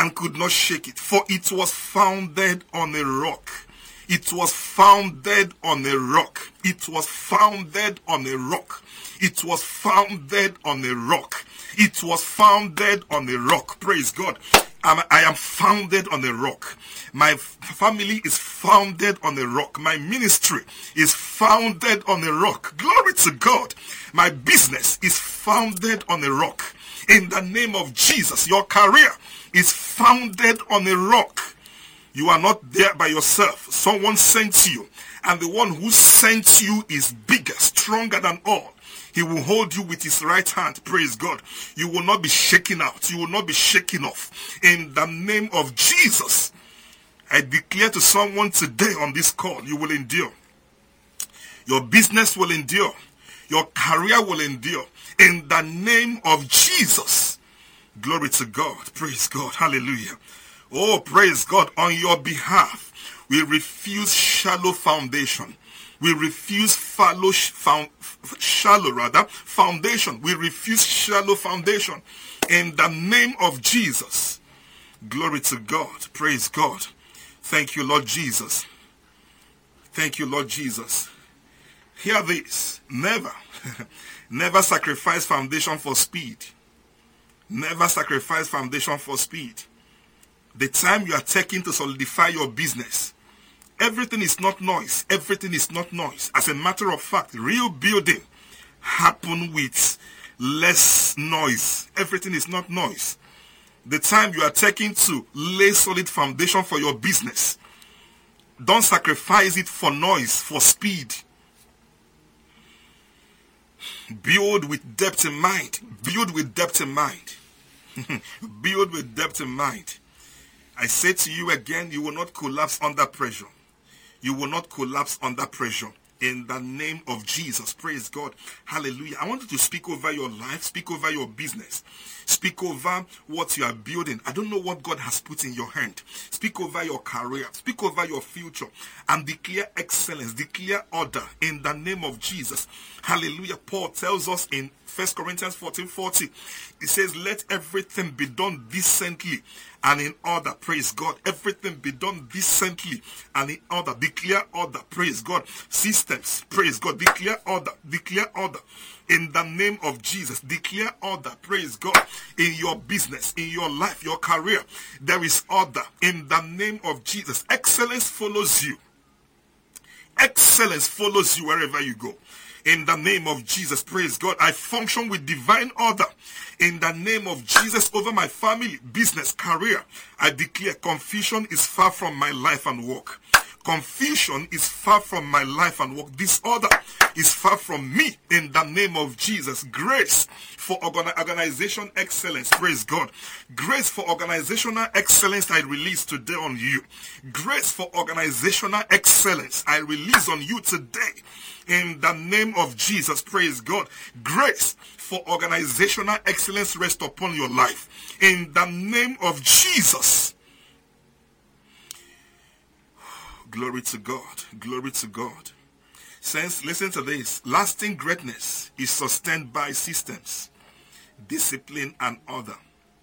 and could not shake it, for it was founded on a rock. It was founded on a rock. It was founded on a rock. It was founded on a rock. It was founded on a rock. Praise God. I am founded on a rock. My family is founded on a rock. My ministry is founded on a rock. Glory to God. My business is founded on a rock. In the name of Jesus, your career is founded on a rock. You are not there by yourself. Someone sent you, and the one who sent you is bigger, stronger than all. He will hold you with his right hand. Praise God. You will not be shaken out. You will not be shaken off. In the name of Jesus, I declare to someone today on this call, you will endure. Your business will endure. Your career will endure. In the name of Jesus. Glory to God. Praise God. Hallelujah. Oh, praise God. On your behalf, we refuse shallow foundation. We refuse foundation. We refuse shallow foundation. In the name of Jesus. Glory to God. Praise God. Thank you, Lord Jesus. Thank you, Lord Jesus. Hear this. Never sacrifice foundation for speed. Never sacrifice foundation for speed. The time you are taking to solidify your business, everything is not noise. Everything is not noise. As a matter of fact, real building happen with less noise. Everything is not noise. The time you are taking to lay solid foundation for your business, don't sacrifice it for noise, for speed. Build with depth in mind. Build with depth in mind. Build with depth in mind. I say to you again, you will not collapse under pressure. You will not collapse under pressure. In the name of Jesus. Praise God. Hallelujah. I want you to speak over your life. Speak over your business. Speak over what you are building. I don't know what God has put in your hand. Speak over your career. Speak over your future. And declare excellence. Declare order. In the name of Jesus. Hallelujah. Paul tells us in 1 Corinthians 14:40. He says, let everything be done decently and in order. Praise God. Everything be done decently and in order. Declare order. Praise God. Systems. Praise God. Declare order. Declare order. In the name of Jesus. Declare order. Praise God. In your business, in your life, your career, there is order. In the name of Jesus. Excellence follows you. Excellence follows you wherever you go. In the name of Jesus, praise God. I function with divine order. In the name of Jesus, over my family, business, career, I declare confusion is far from my life and work. Confusion is far from my life and work. Disorder is far from me. In the name of Jesus. Grace for organization excellence. Praise God. Grace for organizational excellence I release today on you. Grace for organizational excellence I release on you today. In the name of Jesus. Praise God. Grace for organizational excellence rest upon your life. In the name of Jesus. Glory to God. Glory to God. Saints, listen to this. Lasting greatness is sustained by systems, discipline, and order.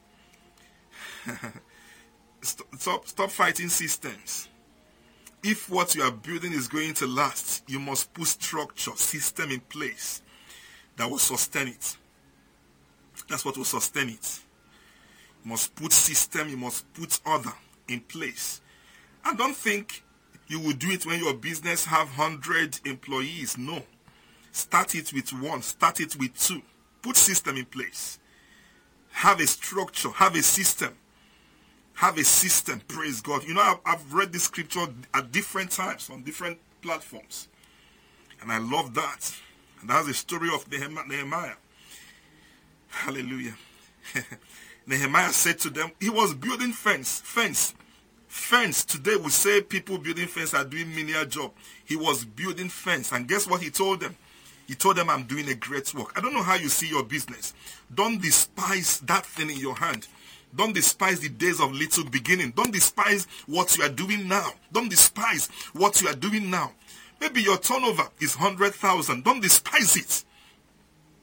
Stop fighting systems. If what you are building is going to last, you must put structure, system in place that will sustain it. That's what will sustain it. You must put system, you must put order in place. And don't think you will do it when your business have 100 employees. No. Start it with 1. Start it with 2. Put system in place. Have a structure. Have a system. Have a system. Praise God. You know, I've read this scripture at different times on different platforms. And I love that. And that's the story of Nehemiah. Hallelujah. Nehemiah said to them, he was building fence. Today we say people building fence are doing menial job. He was building fence. And guess what he told them? He told them, I'm doing a great work. I don't know how you see your business. Don't despise that thing in your hand. Don't despise the days of little beginning. Don't despise what you are doing now. Don't despise what you are doing now. Maybe your turnover is 100,000. Don't despise it.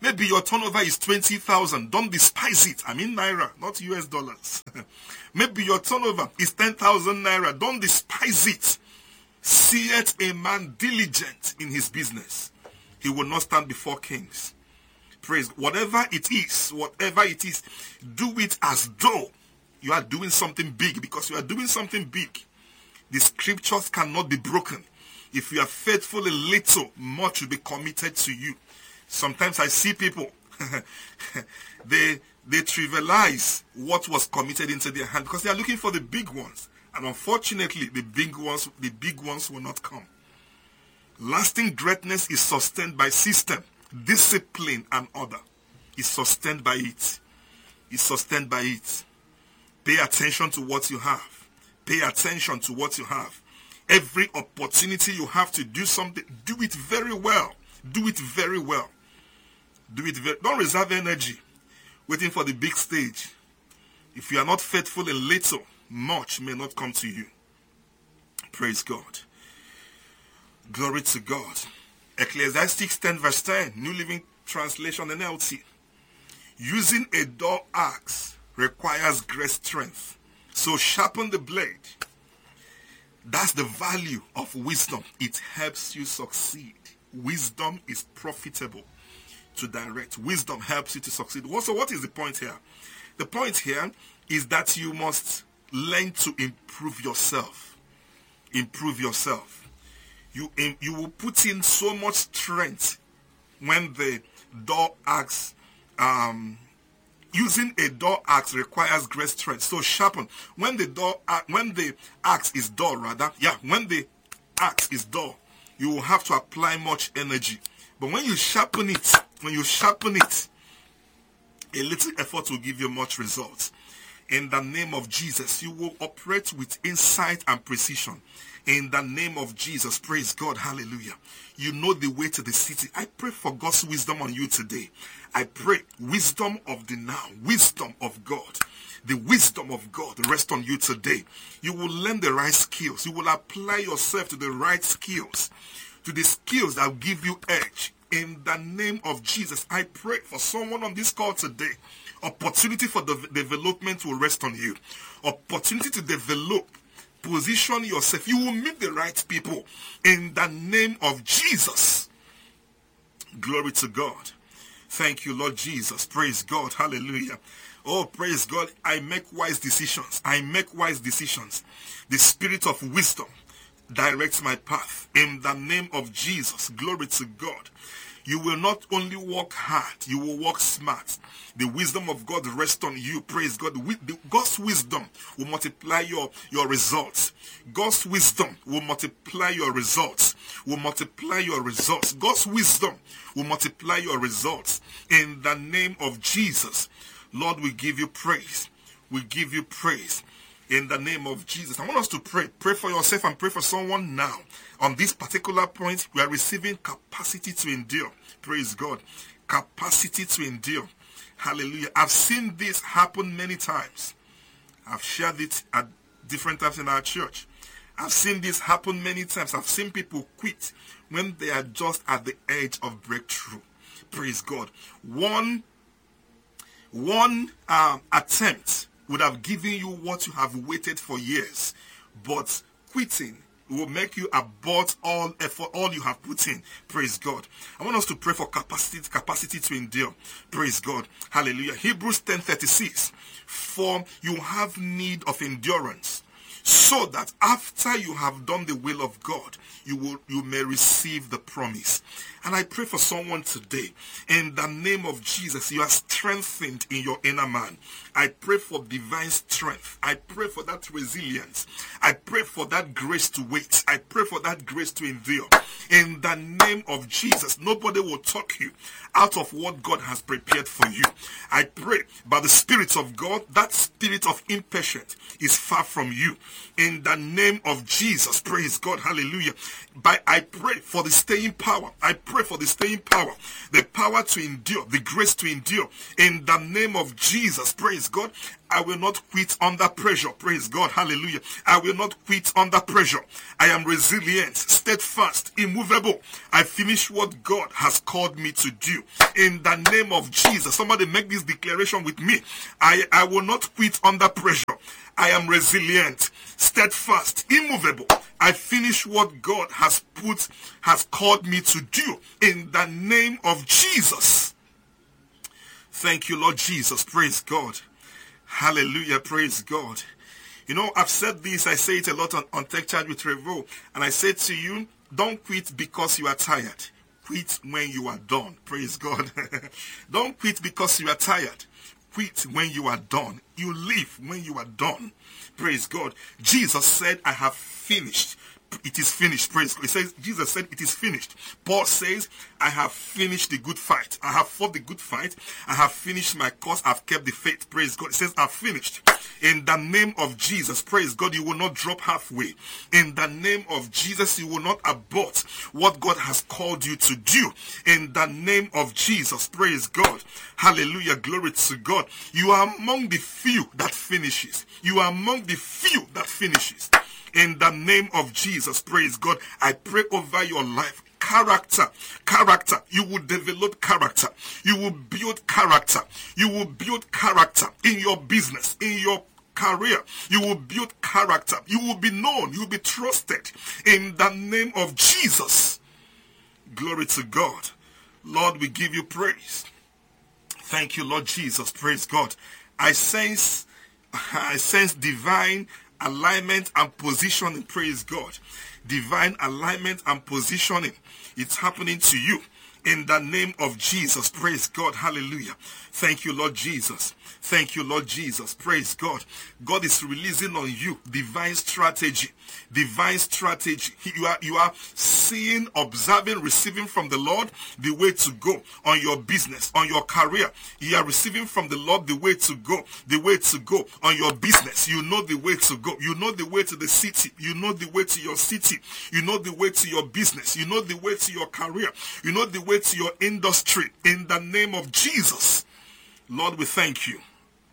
Maybe your turnover is 20,000. Don't despise it. I mean naira, not US dollars. Maybe your turnover is 10,000 naira. Don't despise it. Seeth a man diligent in his business, he will not stand before kings. Praise. Whatever it is, do it as though you are doing something big, because you are doing something big. The scriptures cannot be broken. If you are faithful in little, much will be committed to you. Sometimes I see people, they trivialize what was committed into their hand because they are looking for the big ones. And unfortunately, the big ones will not come. Lasting greatness is sustained by system, discipline, and order. It's sustained by it. It's sustained by it. Pay attention to what you have. Pay attention to what you have. Every opportunity you have to do something, do it very well. Do it very well. Don't reserve energy waiting for the big stage. If you are not faithful in little, much may not come to you. Praise God. Glory to God. Ecclesiastes 10 verse 10, New Living Translation NLT. Using a dull axe requires great strength. So sharpen the blade. That's the value of wisdom. It helps you succeed. Wisdom is profitable to direct. Wisdom helps you to succeed. So what is the point here? The point here is that you must learn to improve yourself. Improve yourself. You will put in so much strength when the dull axe, using a dull axe requires great strength. So sharpen. When the axe is dull, when the axe is dull, you will have to apply much energy. But when you sharpen it, a little effort will give you much results. In the name of Jesus, you will operate with insight and precision. In the name of Jesus, praise God, hallelujah. You know the way to the city. I pray for God's wisdom on you today. I pray wisdom of the now, wisdom of God. The wisdom of God rest on you today. You will learn the right skills. You will apply yourself to the right skills, to the skills that will give you edge. In the name of Jesus, I pray for someone on this call today. Opportunity for the development will rest on you. Opportunity to develop. Position yourself. You will meet the right people. In the name of Jesus. Glory to God. Thank you, Lord Jesus. Praise God. Hallelujah. Oh, praise God. I make wise decisions. I make wise decisions. The spirit of wisdom directs my path. In the name of Jesus. Glory to God. You will not only work hard, you will work smart. The wisdom of God rests on you. Praise God. God's wisdom will multiply your results. God's wisdom will multiply your results. Will multiply your results. God's wisdom will multiply your results. In the name of Jesus. Lord, we give you praise. We give you praise. In the name of Jesus. I want us to pray. Pray for yourself and pray for someone now. On this particular point, we are receiving capacity to endure. Praise God. Capacity to endure. Hallelujah. I've seen this happen many times. I've shared it at different times in our church. I've seen this happen many times. I've seen people quit when they are just at the edge of breakthrough. Praise God. One attempt would have given you what you have waited for years. But quitting will make you abort all effort, all you have put in. Praise God. I want us to pray for capacity to endure. Praise God. Hallelujah. Hebrews 10:36. For you have need of endurance, so that after you have done the will of God, you may receive the promise. And I pray for someone today, in the name of Jesus, you are strengthened in your inner man. I pray for divine strength. I pray for that resilience. I pray for that grace to wait. I pray for that grace to endure. In the name of Jesus, nobody will talk you out of what God has prepared for you. I pray by the Spirit of God, that spirit of impatience is far from you. In the name of Jesus, praise God, hallelujah. I pray for the staying power. I pray for the staying power, the power to endure, the grace to endure. In the name of Jesus, praise Praise God. I will not quit under pressure. Praise God. Hallelujah. I will not quit under pressure. I am resilient, steadfast, immovable. I finish what God has called me to do. In the name of Jesus. Somebody make this declaration with me. I will not quit under pressure. I am resilient, steadfast, immovable. I finish what God has called me to do. In the name of Jesus. Thank you, Lord Jesus. Praise God. Hallelujah. Praise God. You know, I've said this. I say it a lot on Tech Charge with Revo. And I say to you, don't quit because you are tired. Quit when you are done. Praise God. Don't quit because you are tired. Quit when you are done. You live when you are done. Praise God. Jesus said, I have finished. It is finished. Praise God. It says, Jesus said, it is finished. Paul says, I have finished the good fight. I have fought the good fight. I have finished my course. I've kept the faith. Praise God. It says, I've finished. In the name of Jesus, praise God, you will not drop halfway. In the name of Jesus, you will not abort what God has called you to do. In the name of Jesus, praise God. Hallelujah. Glory to God. You are among the few that finishes. You are among the few that finishes. In the name of Jesus, praise God, I pray over your life. Character. You will develop character. You will build character. You will build character in your business, in your career. You will build character. You will be known. You will be trusted. In the name of Jesus. Glory to God. Lord, we give you praise. Thank you, Lord Jesus. Praise God. I sense divine alignment and positioning. Praise God. Divine alignment and positioning. It's happening to you in the name of Jesus. Praise God. Hallelujah. Thank you, Lord Jesus. Thank you, Lord Jesus. Praise God. God is releasing on you divine strategy. Divine strategy. You are seeing, observing, receiving from the Lord the way to go on your business, on your career. You are receiving from the Lord the way to go on your business. You know the way to go. You know the way to the city. You know the way to your city. You know the way to your business. You know the way to your career. You know the way to your industry. In the name of Jesus. Lord, we thank you.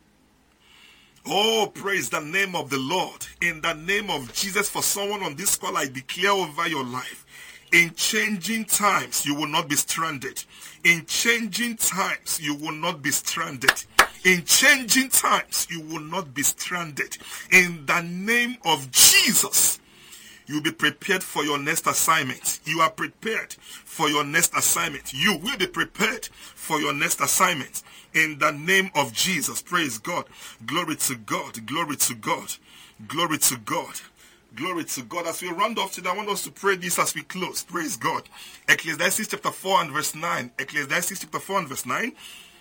Oh, praise the name of the Lord. In the name of Jesus, for someone on this call, I declare over your life. In changing times, you will not be stranded. In changing times, you will not be stranded. In changing times, you will not be stranded. In the name of Jesus, you'll be prepared for your next assignment. You are prepared for your next assignment. You will be prepared for your next assignment. In the name of Jesus. Praise God. Glory to God. Glory to God. Glory to God. Glory to God. As we round off today, I want us to pray this as we close. Praise God. Ecclesiastes chapter 4 and verse 9. Ecclesiastes chapter 4 and verse 9.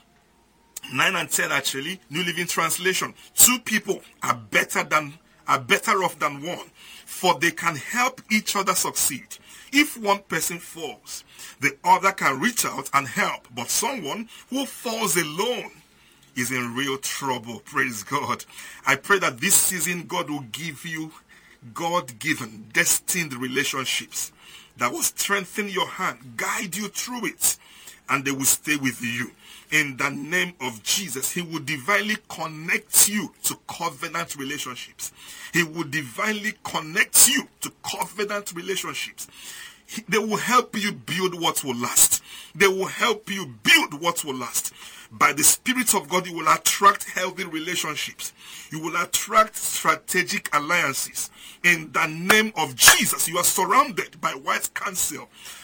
9 and 10 actually. New Living Translation. Two people are better off than one, for they can help each other succeed. If one person falls, the other can reach out and help. But someone who falls alone is in real trouble. Praise God. I pray that this season God will give you God-given, destined relationships that will strengthen your hand, guide you through it, and they will stay with you. In the name of Jesus, He will divinely connect you to covenant relationships. He will divinely connect you to covenant relationships. They will help you build what will last. They will help you build what will last. By the Spirit of God, you will attract healthy relationships. You will attract strategic alliances. In the name of Jesus, you are surrounded by wise counsel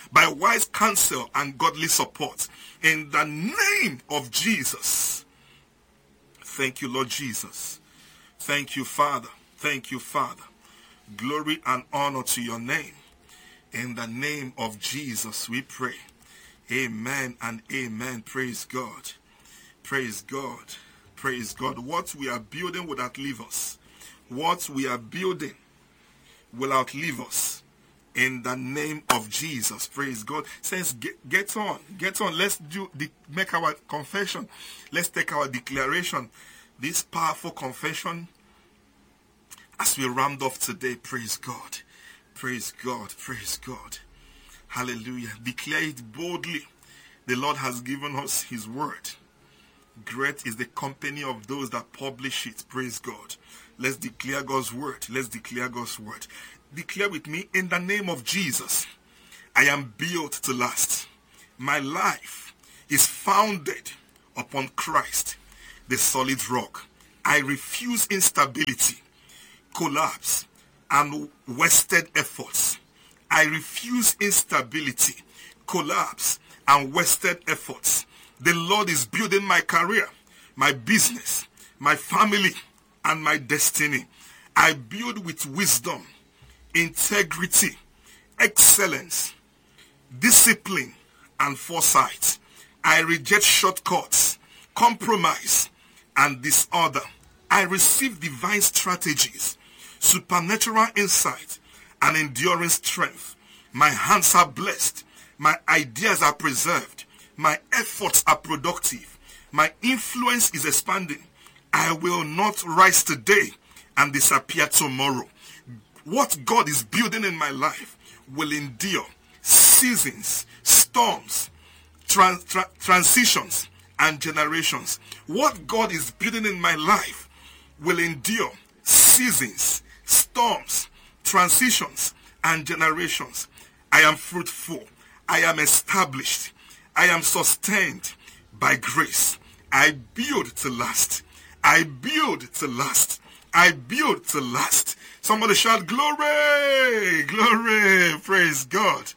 and godly support. In the name of Jesus. Thank you, Lord Jesus. Thank you, Father. Thank you, Father. Glory and honor to your name. In the name of Jesus, we pray. Amen and amen. Praise God. Praise God. Praise God. What we are building will outlive us. What we are building will outlive us. In the name of Jesus. Praise God. Says, get on. Get on. Let's make our confession. Let's take our declaration. This powerful confession as we round off today. Praise God. Praise God. Praise God. Hallelujah. Declare it boldly. The Lord has given us His word. Great is the company of those that publish it. Praise God. Let's declare God's word. Let's declare God's word. Declare with me, in the name of Jesus, I am built to last. My life is founded upon Christ, the solid rock. I refuse instability, collapse, and wasted efforts. I refuse instability, collapse, and wasted efforts. The Lord is building my career, my business, my family, and my destiny. I build with wisdom, integrity, excellence, discipline, and foresight. I reject shortcuts, compromise, and disorder. I receive divine strategies, supernatural insight, and enduring strength. My hands are blessed. My ideas are preserved. My efforts are productive. My influence is expanding. I will not rise today and disappear tomorrow. What God is building in my life will endure seasons, storms, transitions, and generations. What God is building in my life will endure seasons, storms, transitions, and generations. I am fruitful. I am established. I am sustained by grace. I build to last. I build to last. I build to last. Somebody shout, glory! Glory! Praise God.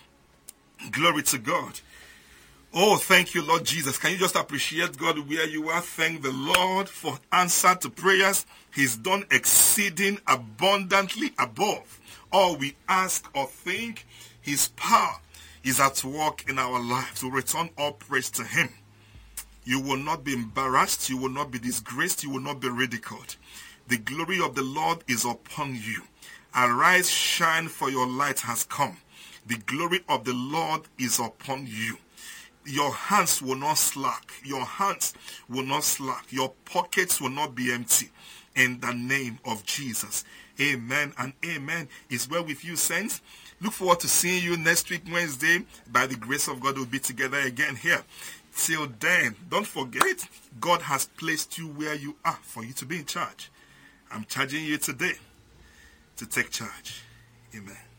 Glory to God. Oh, thank you, Lord Jesus. Can you just appreciate God where you are? Thank the Lord for answer to prayers. He's done exceeding abundantly above all we ask or think. His power is at work in our lives. We return all praise to Him. You will not be embarrassed. You will not be disgraced. You will not be ridiculed. The glory of the Lord is upon you. Arise, shine, for your light has come. The glory of the Lord is upon you. Your hands will not slack. Your hands will not slack. Your pockets will not be empty. In the name of Jesus. Amen and amen. Is well with you, saints. Look forward to seeing you next week, Wednesday. By the grace of God, we'll be together again here. Till then, don't forget, God has placed you where you are for you to be in charge. I'm charging you today to take charge. Amen.